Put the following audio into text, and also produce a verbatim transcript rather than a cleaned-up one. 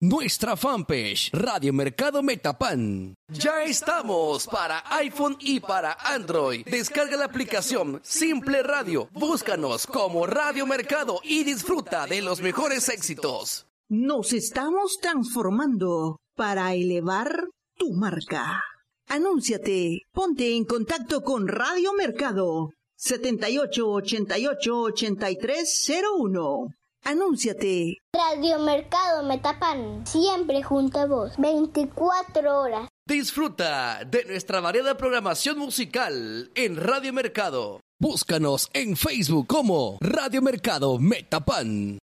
nuestra fanpage Radio Mercado Metapan. Ya estamos para iPhone y para Android. Descarga la aplicación Simple Radio, búscanos como Radio Mercado y disfruta de los mejores éxitos. Nos estamos transformando para elevar tu marca. Anúnciate, ponte en contacto con Radio Mercado setenta y ocho, ochenta y ocho, ochenta y tres cero uno. Anúnciate. Radio Mercado Metapan, siempre junto a vos, veinticuatro horas. Disfruta de nuestra variada programación musical en Radio Mercado. Búscanos en Facebook como Radio Mercado Metapan.